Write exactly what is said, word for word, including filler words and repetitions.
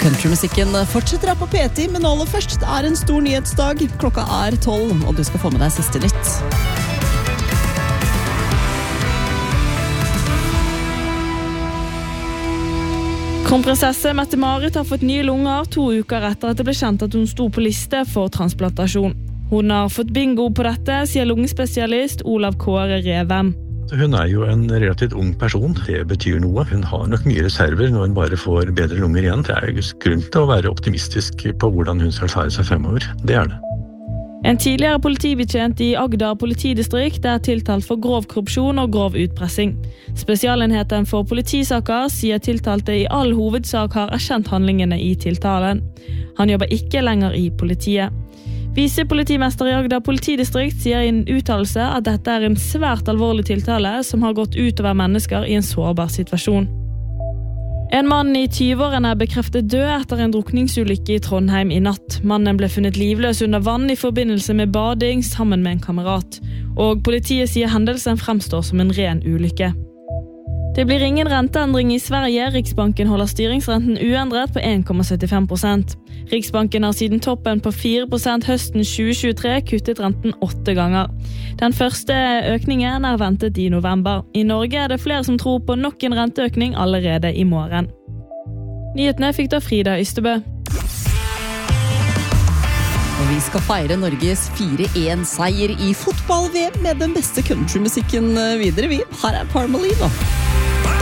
Countrymusikken fortsetter her på P ti, men aller først, det er en stor nyhetsdag. Klokka er tolv, og du skal få med deg siste nytt. Kronprinsesse Mette-Marit har fått nye lunger to uker etter at det ble kjent at hun sto på liste for transplantasjon. Hun har fått bingo på dette, sier lungespesialist Olav Kåre Revem. Hun er jo en relativt ung person. Det betyr noe. Hun har nok mye reserver når hun bare får bedre lunger igjen. Det er grunn til å være optimistisk på hvordan hun skal klare seg fremover. Det er det. En tidligere politibetjent i Agder politidistrikt er tiltalt for grov korrupsjon og grov utpressing. Spesialenheten for politisaker sier tiltalte i all hovedsak har erkjent handlingene i tiltalen. Han jobber ikke lenger i politiet. Visepolitimester i Agder politidistrikt sier i en uttalelse at dette er en svært alvorlig tiltale som har gått utover mennesker i en sårbar situasjon. En mann i tyve-årene er bekreftet død etter en drukningsulykke i Trondheim i natt. Mannen ble funnet livløs under vann i forbindelse med bading sammen med en kamerat. Og politiet sier hendelsen fremstår som en ren ulykke. Det blir ingen renteendring i Sverige. Riksbanken holder styringsrenten uendret på en komma syttifem prosent. Riksbanken har siden toppen på fire prosent høsten tjue tjuetre kuttet renten åtte ganger. Den første økningen er ventet i november. I Norge er det flere som tror på nok en renteøkning allerede i morgen. Nyhetene fikk da Frida Ystebø. Og vi skal feire Norges fire en-seier i fotball-V M med den beste countrymusikken videre. Vi. Her er Parmalee da.